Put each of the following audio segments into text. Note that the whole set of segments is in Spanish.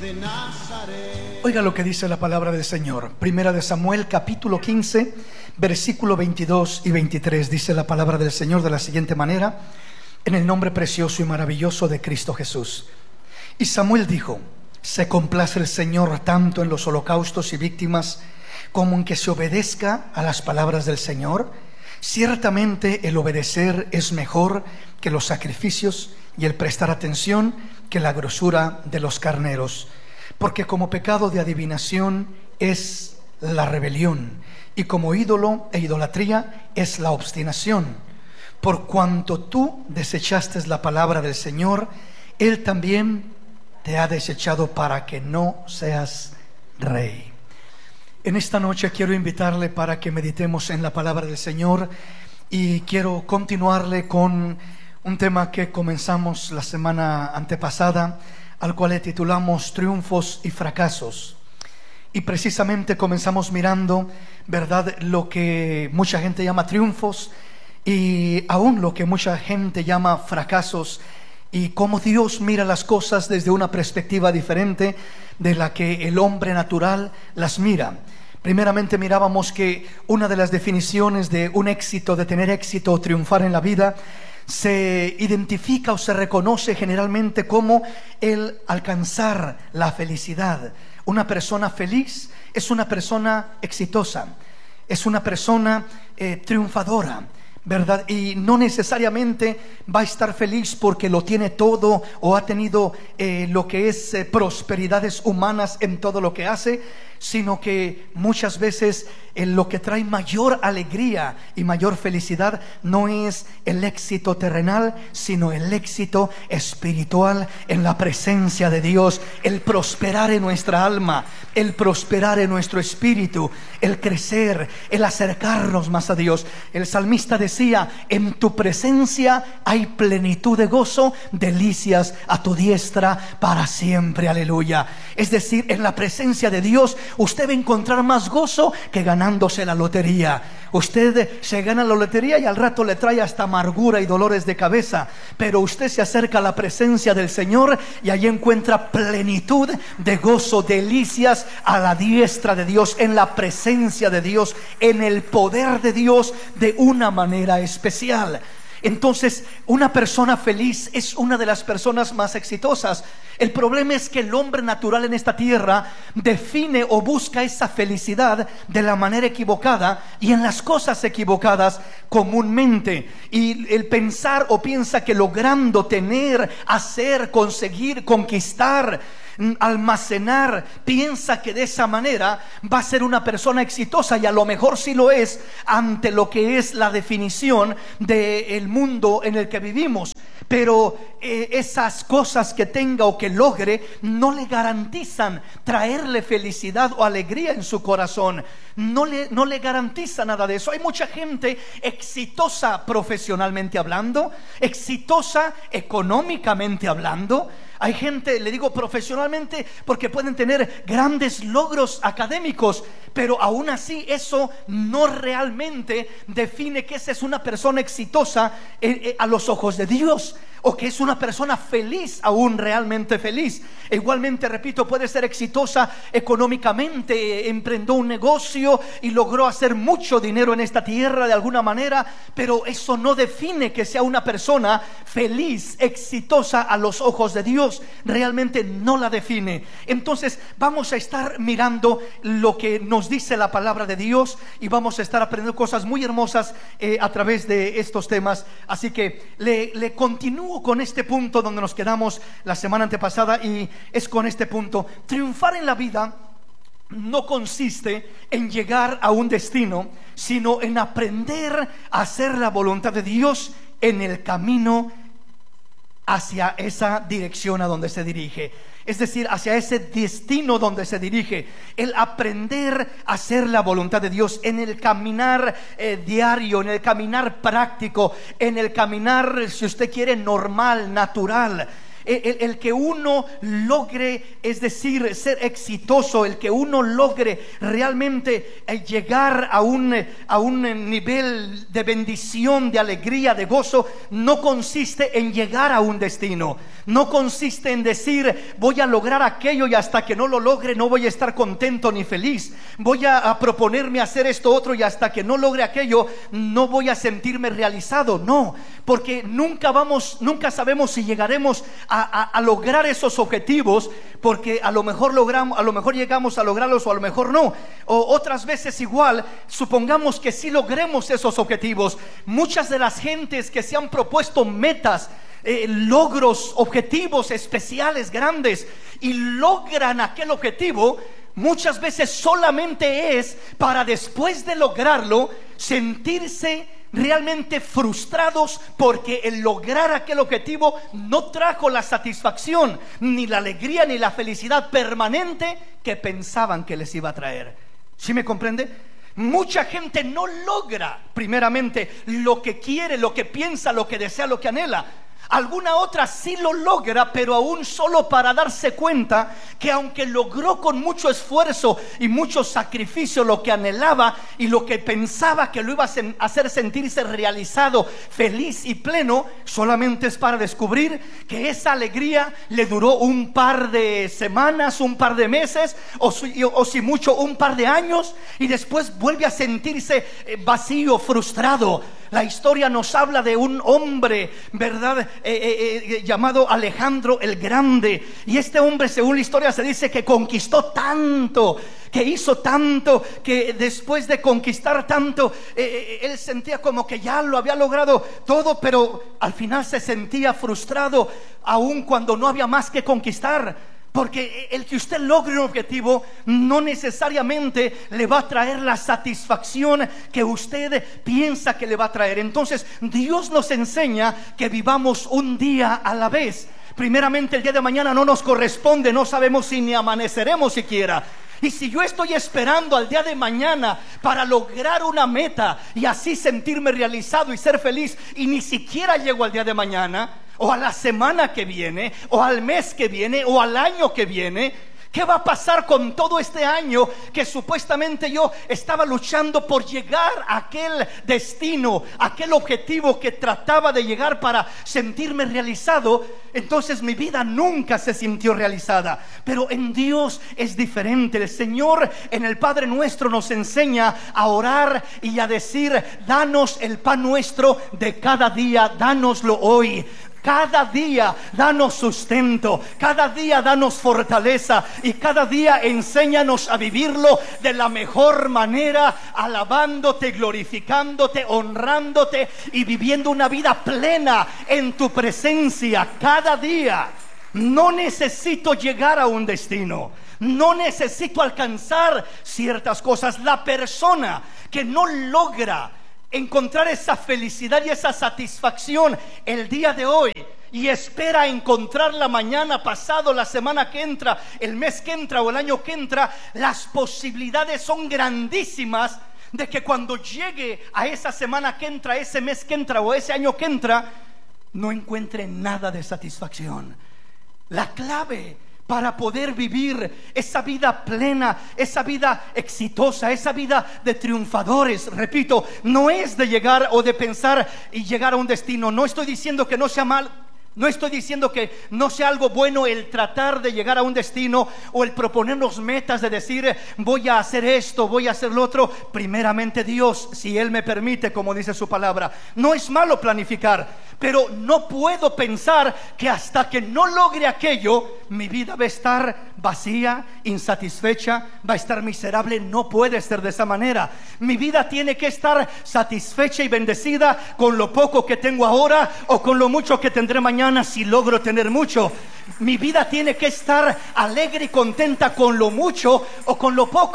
de Nazaret. Oiga lo que dice la palabra del Señor. Primera de Samuel, capítulo 15, versículo 22 y 23. Dice la palabra del Señor de la siguiente manera: en el nombre precioso y maravilloso de Cristo Jesús. Y Samuel dijo: se complace el Señor tanto en los holocaustos y víctimas como en que se obedezca a las palabras del Señor. Ciertamente el obedecer es mejor que los sacrificios, y el prestar atención que la grosura de los carneros. Porque como pecado de adivinación es la rebelión, y como ídolo e idolatría es la obstinación. Por cuanto tú desechaste la palabra del Señor, Él también te ha desechado para que no seas rey. En esta noche quiero invitarle para que meditemos en la palabra del Señor, y quiero continuarle con un tema que comenzamos la semana antepasada, al cual le titulamos Triunfos y Fracasos. Y precisamente comenzamos mirando, ¿verdad?, lo que mucha gente llama triunfos y aún lo que mucha gente llama fracasos, y cómo Dios mira las cosas desde una perspectiva diferente de la que el hombre natural las mira. Primeramente mirábamos que una de las definiciones de un éxito, de tener éxito o triunfar en la vida, se identifica o se reconoce generalmente como el alcanzar la felicidad. Una persona feliz es una persona exitosa, es una persona triunfadora, ¿verdad? Y no necesariamente va a estar feliz porque lo tiene todo o ha tenido lo que es prosperidades humanas en todo lo que hace, sino que muchas veces lo que trae mayor alegría y mayor felicidad no es el éxito terrenal, sino el éxito espiritual en la presencia de Dios, el prosperar en nuestra alma, el prosperar en nuestro espíritu, el crecer, el acercarnos más a Dios. El salmista decía: en tu presencia hay plenitud de gozo, delicias a tu diestra para siempre, aleluya. Es decir, en la presencia de Dios usted va a encontrar más gozo que ganándose la lotería. Usted se gana la lotería y al rato le trae hasta amargura y dolores de cabeza, pero usted se acerca a la presencia del Señor y allí encuentra plenitud de gozo, delicias a la diestra de Dios, en la presencia de Dios, en el poder de Dios de una manera especial. Entonces, una persona feliz es una de las personas más exitosas. El problema es que el hombre natural en esta tierra define o busca esa felicidad de la manera equivocada y en las cosas equivocadas comúnmente. Y el pensar o piensa que logrando tener, hacer, conseguir, conquistar, almacenar, piensa que de esa manera va a ser una persona exitosa, y a lo mejor sí lo es ante lo que es la definición del mundo en el que vivimos. Pero esas cosas que tenga o que logre no le garantizan traerle felicidad o alegría en su corazón. No le garantiza nada de eso. Hay mucha gente exitosa profesionalmente hablando, exitosa económicamente hablando. Hay gente, le digo profesionalmente, porque pueden tener grandes logros académicos, pero aún así eso no realmente define que esa es una persona exitosa a los ojos de Dios, o que es una persona feliz, aún realmente feliz. E igualmente, repito, puede ser exitosa económicamente, emprendió un negocio y logró hacer mucho dinero en esta tierra de alguna manera, pero eso no define que sea una persona feliz, exitosa a los ojos de Dios. Realmente no la define. Entonces vamos a estar mirando lo que nos dice la palabra de Dios, y vamos a estar aprendiendo cosas muy hermosas a través de estos temas. Así que le continúo con este punto donde nos quedamos la semana antepasada, y es con este punto: triunfar en la vida no consiste en llegar a un destino, sino en aprender a hacer la voluntad de Dios en el camino hacia esa dirección a donde se dirige. Es decir, hacia ese destino donde se dirige. El aprender a hacer la voluntad de Dios en el caminar diario, en el caminar práctico, en el caminar, si usted quiere, normal, natural. el que uno logre, es decir, ser exitoso, el que uno logre realmente llegar a un nivel de bendición, de alegría, de gozo, no consiste en llegar a un destino, no consiste en decir voy a lograr aquello y hasta que no lo logre no voy a estar contento ni feliz, voy a proponerme hacer esto otro y hasta que no logre aquello no voy a sentirme realizado. No, porque nunca sabemos si llegaremos a lograr esos objetivos, porque a lo mejor llegamos a lograrlos o a lo mejor no, o otras veces igual, supongamos que sí logremos esos objetivos. Muchas de las gentes que se han propuesto metas, logros, objetivos especiales, grandes, y logran aquel objetivo, muchas veces solamente es para después de lograrlo sentirse realmente frustrados, porque el lograr aquel objetivo no trajo la satisfacción, ni la alegría, ni la felicidad permanente que pensaban que les iba a traer. ¿Sí me comprende? Mucha gente no logra primeramente lo que quiere, lo que piensa, lo que desea, lo que anhela. Alguna otra sí lo logra, pero aún solo para darse cuenta que aunque logró con mucho esfuerzo y mucho sacrificio lo que anhelaba y lo que pensaba que lo iba a hacer sentirse realizado, feliz y pleno, solamente es para descubrir que esa alegría le duró un par de semanas, un par de meses, o si mucho un par de años, y después vuelve a sentirse vacío, frustrado. La historia nos habla de un hombre, ¿verdad? Llamado Alejandro el Grande. Y este hombre, según la historia, se dice que conquistó tanto, que hizo tanto, que después de conquistar tanto, él sentía como que ya lo había logrado todo, pero al final se sentía frustrado, aun cuando no había más que conquistar. Porque el que usted logre un objetivo no necesariamente le va a traer la satisfacción que usted piensa que le va a traer. Entonces Dios nos enseña que vivamos un día a la vez. Primeramente, el día de mañana no nos corresponde, no sabemos si ni amaneceremos siquiera. Y si yo estoy esperando al día de mañana para lograr una meta y así sentirme realizado y ser feliz, y ni siquiera llego al día de mañana, o a la semana que viene, o al mes que viene, o al año que viene, ¿qué va a pasar con todo este año que supuestamente yo estaba luchando por llegar a aquel destino, aquel objetivo que trataba de llegar para sentirme realizado? Entonces mi vida nunca se sintió realizada. Pero en Dios es diferente. El Señor en el Padre Nuestro nos enseña a orar y a decir: danos el pan nuestro de cada día, dánoslo hoy. Cada día danos sustento, cada día danos fortaleza, y cada día enséñanos a vivirlo de la mejor manera, alabándote, glorificándote, honrándote y viviendo una vida plena en tu presencia cada día. No necesito llegar a un destino, no necesito alcanzar ciertas cosas. La persona que no logra encontrar esa felicidad y esa satisfacción el día de hoy y espera encontrarla mañana, pasado, la semana que entra, el mes que entra o el año que entra, las posibilidades son grandísimas de que cuando llegue a esa semana que entra, ese mes que entra o ese año que entra, no encuentre nada de satisfacción. La clave para poder vivir esa vida plena, esa vida exitosa, esa vida de triunfadores, repito, no es de llegar o de pensar y llegar a un destino. No estoy diciendo que no sea mal, no estoy diciendo que no sea algo bueno el tratar de llegar a un destino o el proponernos metas de decir voy a hacer esto, voy a hacer lo otro. Primeramente Dios, si Él me permite, como dice su palabra. No es malo planificar, pero no puedo pensar que hasta que no logre aquello mi vida va a estar vacía, insatisfecha, va a estar miserable. No puede ser de esa manera. Mi vida tiene que estar satisfecha y bendecida con lo poco que tengo ahora o con lo mucho que tendré mañana si logro tener mucho. Mi vida tiene que estar alegre y contenta con lo mucho o con lo poco.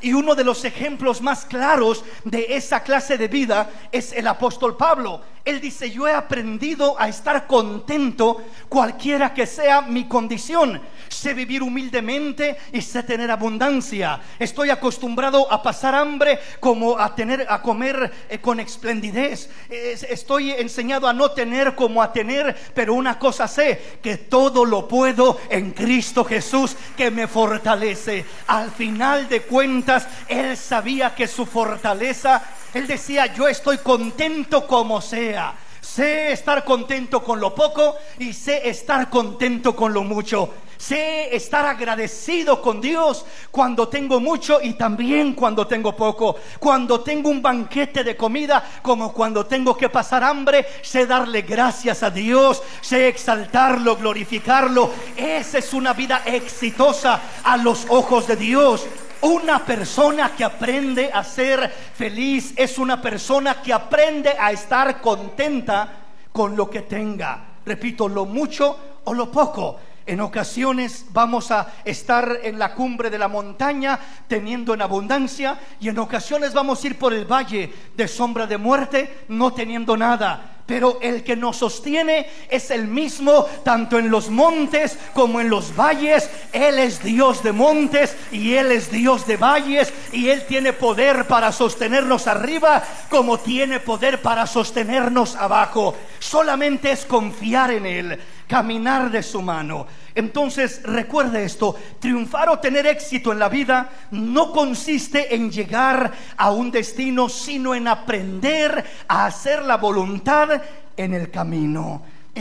Y uno de los ejemplos más claros de esa clase de vida es el apóstol Pablo. Él dice: yo he aprendido a estar contento cualquiera que sea mi condición. Sé vivir humildemente y sé tener abundancia. Estoy acostumbrado a pasar hambre como a comer con esplendidez. Estoy enseñado a no tener como a tener, pero una cosa sé, que todo lo puedo en Cristo Jesús que me fortalece. Al final de cuentas, él sabía que su fortaleza, él decía: yo estoy contento como sea. Sé estar contento con lo poco y sé estar contento con lo mucho. Sé estar agradecido con Dios cuando tengo mucho y también cuando tengo poco. Cuando tengo un banquete de comida como cuando tengo que pasar hambre, sé darle gracias a Dios, sé exaltarlo, glorificarlo. Esa es una vida exitosa a los ojos de Dios. Una persona que aprende a ser feliz es una persona que aprende a estar contenta con lo que tenga. Repito, lo mucho o lo poco. En ocasiones vamos a estar en la cumbre de la montaña teniendo en abundancia, y en ocasiones vamos a ir por el valle de sombra de muerte no teniendo nada. Pero el que nos sostiene es el mismo tanto en los montes como en los valles. Él es Dios de montes y Él es Dios de valles, y Él tiene poder para sostenernos arriba como tiene poder para sostenernos abajo. Solamente es confiar en Él, caminar de su mano. Entonces recuerde esto: triunfar o tener éxito en la vida no consiste en llegar a un destino, sino en aprender a hacer la voluntad en el camino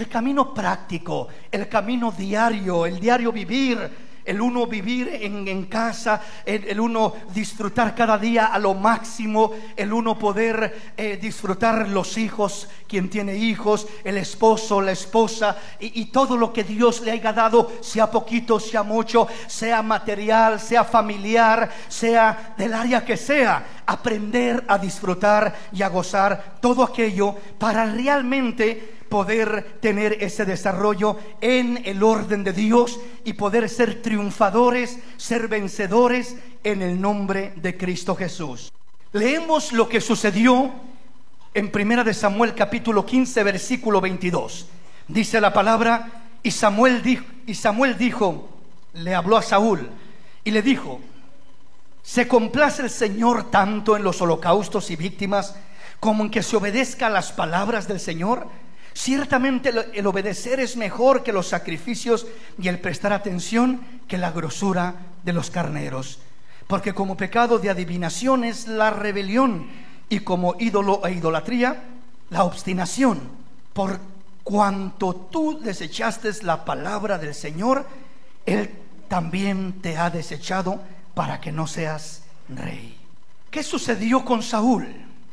práctico, el camino diario, el diario vivir. El uno vivir en casa, el uno disfrutar cada día a lo máximo, el uno poder disfrutar los hijos, quien tiene hijos, el esposo, la esposa, y todo lo que Dios le haya dado, sea poquito, sea mucho, sea material, sea familiar, sea del área que sea. Aprender a disfrutar y a gozar todo aquello para realmente poder tener ese desarrollo en el orden de Dios y poder ser triunfadores, ser vencedores en el nombre de Cristo Jesús. Leemos lo que sucedió en 1 Samuel capítulo 15 versículo 22. Dice la palabra: y Samuel dijo, le habló a Saúl y le dijo: ¿se complace el Señor tanto en los holocaustos y víctimas como en que se obedezca a las palabras del Señor? Ciertamente el obedecer es mejor que los sacrificios, y el prestar atención que la grosura de los carneros. Porque como pecado de adivinación es la rebelión, y como ídolo e idolatría la obstinación. Por cuanto tú desechaste la palabra del Señor, Él también te ha desechado para que no seas rey. ¿Qué sucedió con Saúl?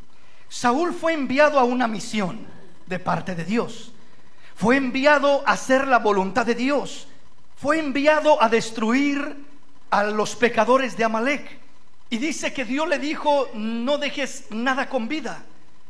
Saúl fue enviado a una misión de parte de Dios. Fue enviado a hacer la voluntad de Dios. Fue enviado a destruir a los pecadores de Amalek. Y dice que Dios le dijo: no dejes nada con vida,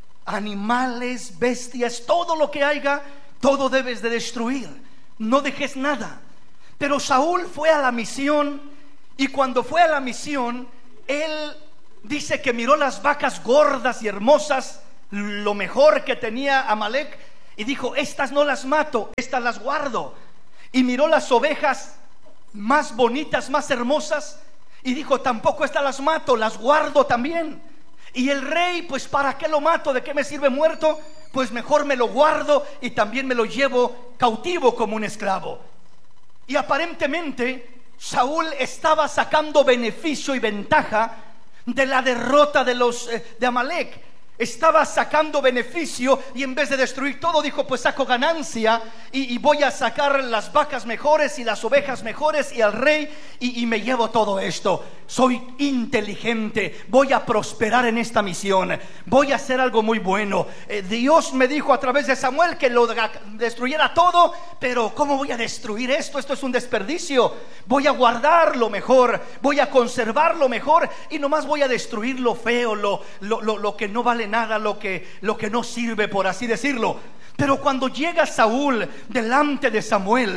animales, bestias, todo lo que haya, todo debes de destruir, no dejes nada. Pero Saúl fue a la misión, y cuando fue a la misión, él dice que miró las vacas gordas y hermosas, lo mejor que tenía Amalek, y dijo: estas no las mato, estas las guardo. Y miró las ovejas más bonitas, más hermosas, y dijo: tampoco estas las mato, las guardo también. Y el rey, pues ¿para qué lo mato? ¿De qué me sirve muerto? Pues mejor me lo guardo y también me lo llevo cautivo como un esclavo. Y aparentemente Saúl estaba sacando beneficio y ventaja de la derrota de Amalek. Estaba sacando beneficio, y en vez de destruir todo, dijo: pues saco ganancia y voy a sacar las vacas mejores y las ovejas mejores y al rey, y me llevo todo esto. Soy inteligente, voy a prosperar en esta misión, voy a hacer algo muy bueno. Dios me dijo a través de Samuel que lo destruyera todo, pero ¿cómo voy a destruir esto? Esto es un desperdicio. Voy a guardar lo mejor, voy a conservar lo mejor, y nomás voy a destruir lo feo, lo que no vale nada, lo que no sirve, por así decirlo. Pero cuando llega Saúl delante de Samuel,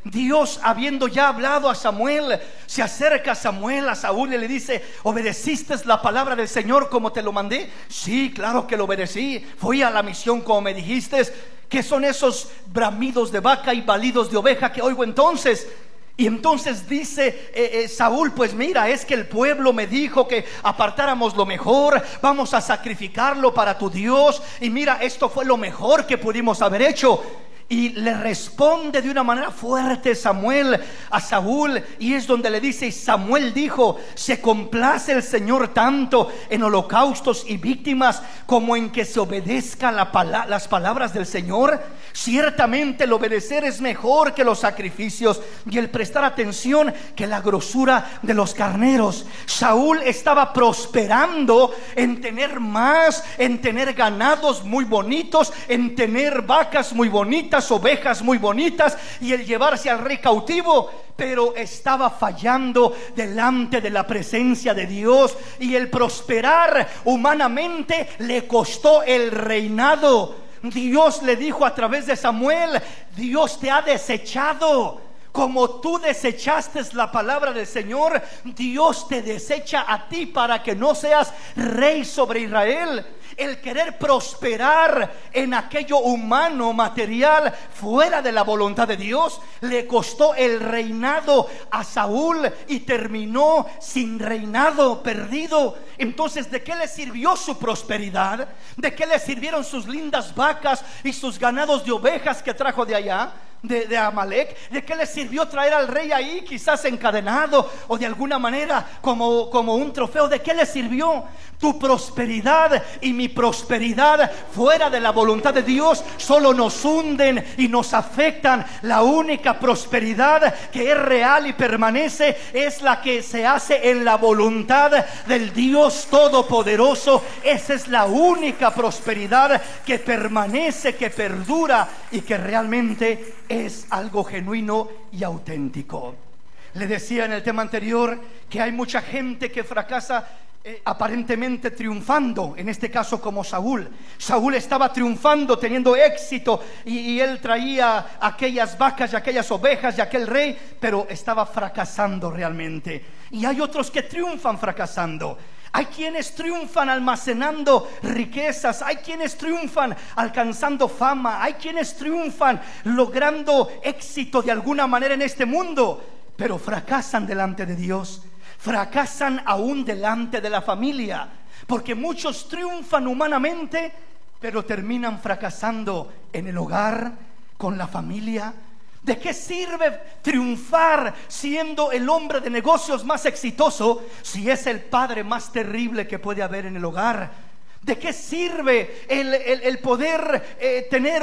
Dios, habiendo ya hablado a Samuel, se acerca a Samuel, a Saúl, y le dice: ¿obedeciste la palabra del Señor como te lo mandé? Sí, claro que lo obedecí. Fui a la misión como me dijiste. ¿Qué son esos bramidos de vaca y balidos de oveja que oigo entonces? Y entonces dice Saúl: pues mira, es que el pueblo me dijo que apartáramos lo mejor, vamos a sacrificarlo para tu Dios, y mira, esto fue lo mejor que pudimos haber hecho. Y le responde de una manera fuerte Samuel a Saúl, y es donde le dice: y Samuel dijo: ¿se complace el Señor tanto en holocaustos y víctimas como en que se obedezca las palabras del Señor? Ciertamente el obedecer es mejor que los sacrificios, y el prestar atención que la grosura de los carneros. Saúl estaba prosperando en tener más, en tener ganados muy bonitos, en tener vacas muy bonitas, ovejas muy bonitas, y el llevarse al rey cautivo, pero estaba fallando delante de la presencia de Dios, y el prosperar humanamente le costó el reinado. Dios le dijo a través de Samuel: Dios te ha desechado. Como tú desechaste la palabra del Señor, Dios te desecha a ti para que no seas rey sobre Israel. El querer prosperar en aquello humano, material, fuera de la voluntad de Dios, le costó el reinado a Saúl, y terminó sin reinado, perdido. Entonces, ¿de qué le sirvió su prosperidad? ¿De qué le sirvieron sus lindas vacas y sus ganados de ovejas que trajo de allá, de Amalek? ¿De qué le sirvió traer al rey ahí, quizás encadenado o de alguna manera como un trofeo? ¿De qué le sirvió? Tu prosperidad y mi prosperidad fuera de la voluntad de Dios solo nos hunden y nos afectan. La única prosperidad que es real y permanece es la que se hace en la voluntad del Dios Todopoderoso. Esa es la única prosperidad que permanece, que perdura y que realmente es algo genuino y auténtico. Le decía en el tema anterior que hay mucha gente que fracasa aparentemente triunfando, en este caso como Saúl. Saúl estaba triunfando, teniendo éxito, y él traía aquellas vacas y aquellas ovejas y aquel rey, pero estaba fracasando realmente. Y hay otros que triunfan fracasando. Hay quienes triunfan almacenando riquezas, hay quienes triunfan alcanzando fama, hay quienes triunfan logrando éxito de alguna manera en este mundo, pero fracasan delante de Dios. Fracasan aún delante de la familia, porque muchos triunfan humanamente, pero terminan fracasando en el hogar, con la familia. ¿De qué sirve triunfar siendo el hombre de negocios más exitoso si es el padre más terrible que puede haber en el hogar? ¿De qué sirve el poder tener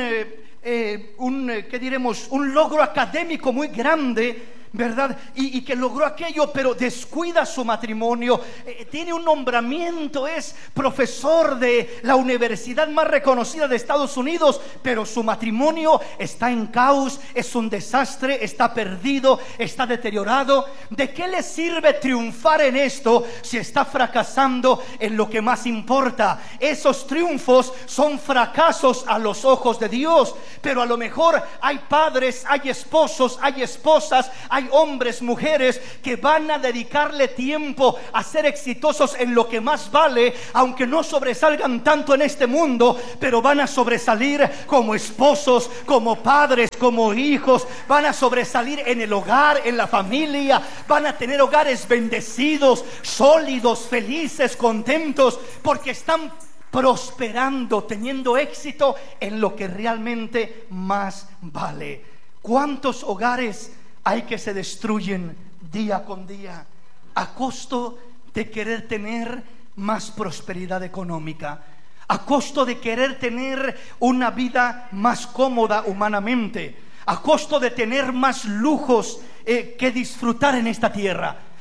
¿qué diremos? Un logro académico muy grande, ¿verdad? Y que logró aquello, pero descuida su matrimonio, tiene un nombramiento, es profesor de la universidad más reconocida de Estados Unidos, pero su matrimonio está en caos, es un desastre, está perdido, está deteriorado. ¿De qué le sirve triunfar en esto si está fracasando en lo que más importa? Esos triunfos son fracasos a los ojos de Dios, pero a lo mejor hay padres, hay esposos, hay esposas, hay hombres, mujeres que van a dedicarle tiempo a ser exitosos en lo que más vale, aunque no sobresalgan tanto en este mundo, pero van a sobresalir como esposos, como padres, como hijos. Van a sobresalir en el hogar, en la familia. Van a tener hogares bendecidos, sólidos, felices, contentos, porque están prosperando, teniendo éxito en lo que realmente más vale. ¿Cuántos hogares hay que se destruyen día con día a costo de querer tener más prosperidad económica, a costo de querer tener una vida más cómoda humanamente, a costo de tener más lujos que disfrutar en esta tierra?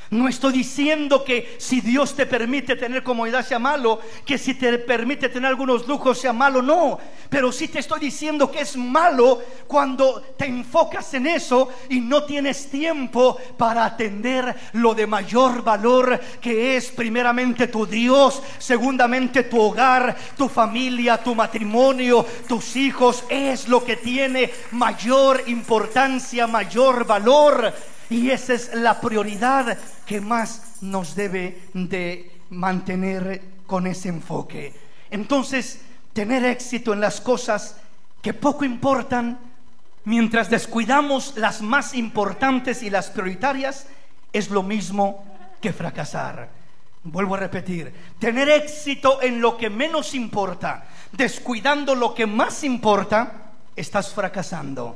No estoy diciendo que si Dios te permite tener comodidad sea malo, que si te permite tener algunos lujos sea malo, no. Pero sí te estoy diciendo que es malo cuando te enfocas en eso y no tienes tiempo para atender lo de mayor valor, que es primeramente tu Dios, segundamente tu hogar, tu familia, tu matrimonio, tus hijos. Es lo que tiene mayor importancia, mayor valor. Y esa es la prioridad que más nos debe de mantener con ese enfoque. Entonces, tener éxito en las cosas que poco importan, mientras descuidamos las más importantes y las prioritarias, es lo mismo que fracasar. Vuelvo a repetir, tener éxito en lo que menos importa, descuidando lo que más importa, estás fracasando.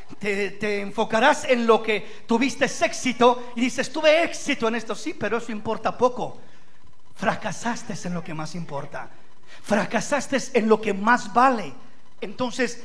Te enfocarás en lo que tuviste éxito y dices, tuve éxito en esto, sí, pero eso importa poco. Fracasaste en lo que más importa, fracasaste en lo que más vale. Entonces,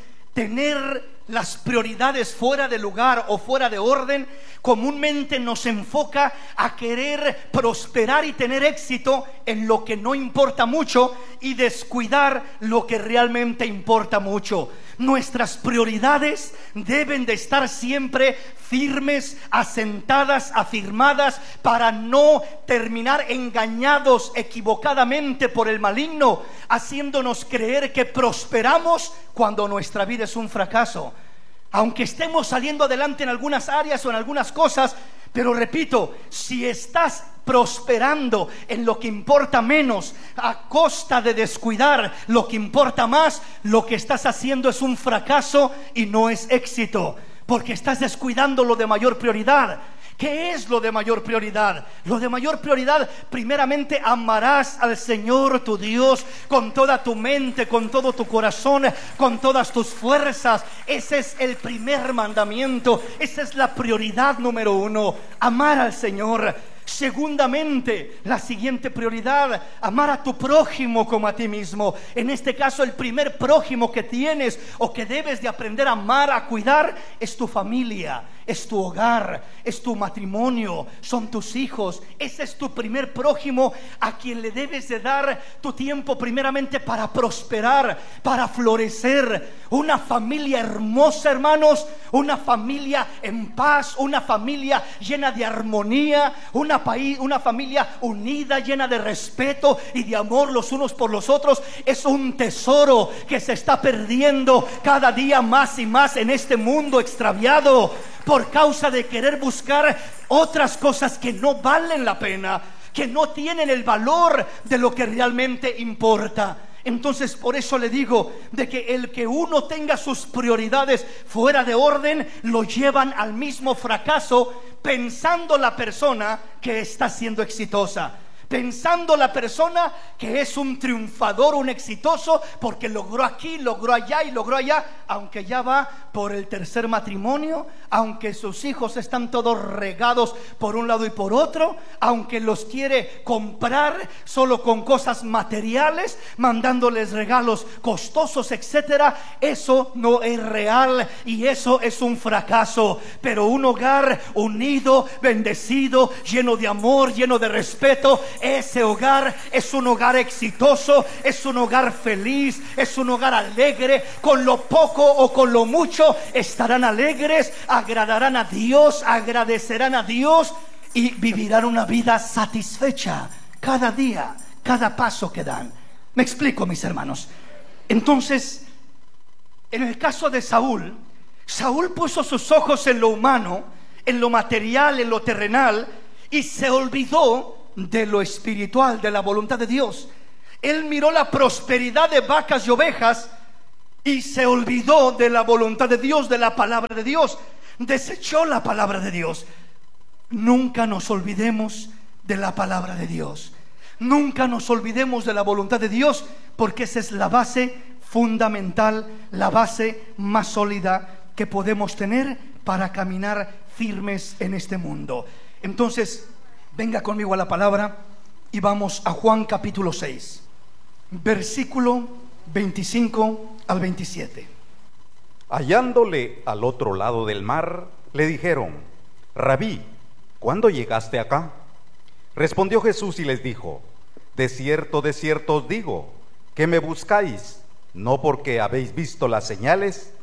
tener las prioridades fuera de lugar o fuera de orden comúnmente nos enfoca a querer prosperar y tener éxito en lo que no importa mucho y descuidar lo que realmente importa mucho. Nuestras prioridades deben de estar siempre firmes, asentadas, afirmadas, para no terminar engañados equivocadamente por el maligno, haciéndonos creer que prosperamos cuando nuestra vida es un fracaso. Aunque estemos saliendo adelante en algunas áreas o en algunas cosas, pero repito, si estás prosperando en lo que importa menos a costa de descuidar lo que importa más, lo que estás haciendo es un fracaso y no es éxito, porque estás descuidando lo de mayor prioridad. ¿Qué es lo de mayor prioridad? Lo de mayor prioridad, primeramente amarás al Señor tu Dios con toda tu mente, con todo tu corazón, con todas tus fuerzas. Ese es el primer mandamiento, esa es la prioridad número uno, amar al Señor. Segundamente, la siguiente prioridad, amar a tu prójimo como a ti mismo. En este caso, el primer prójimo que tienes o que debes de aprender a amar, a cuidar, es tu familia, es tu hogar, es tu matrimonio, son tus hijos. Ese es tu primer prójimo a quien le debes de dar tu tiempo primeramente para prosperar, para florecer. Una familia hermosa, hermanos, una familia en paz, una familia llena de armonía, una familia unida, llena de respeto y de amor los unos por los otros, es un tesoro que se está perdiendo cada día más y más en este mundo extraviado por causa de querer buscar otras cosas que no valen la pena, que no tienen el valor de lo que realmente importa. Entonces, por eso le digo de que el que uno tenga sus prioridades fuera de orden lo llevan al mismo fracaso, pensando la persona que está siendo exitosa, pensando la persona que es un triunfador, un exitoso, porque logró aquí, logró allá y logró allá, aunque ya va por el tercer matrimonio, aunque sus hijos están todos regados por un lado y por otro, aunque los quiere comprar solo con cosas materiales, mandándoles regalos costosos, etcétera. Eso no es real y eso es un fracaso. Pero un hogar unido, bendecido, lleno de amor, lleno de respeto, ese hogar es un hogar exitoso, es un hogar feliz, es un hogar alegre. Con lo poco o con lo mucho estarán alegres, agradarán a Dios, agradecerán a Dios y vivirán una vida satisfecha cada día, cada paso que dan. Me explico, mis hermanos. Entonces, en el caso de Saúl, Saúl puso sus ojos en lo humano, en lo material, en lo terrenal, y se olvidó de lo espiritual, de la voluntad de Dios. Él miró la prosperidad de vacas y ovejas y se olvidó de la voluntad de Dios, de la palabra de Dios. Desechó la palabra de Dios. Nunca nos olvidemos de la palabra de Dios. Nunca nos olvidemos de la voluntad de Dios, porque esa es la base fundamental, la base más sólida que podemos tener para caminar firmes en este mundo. Entonces, venga conmigo a la palabra y vamos a Juan capítulo 6, versículo 25 al 27. Hallándole al otro lado del mar, le dijeron: Rabí, ¿cuándo llegaste acá? Respondió Jesús y les dijo: de cierto os digo, que me buscáis, no porque habéis visto las señales,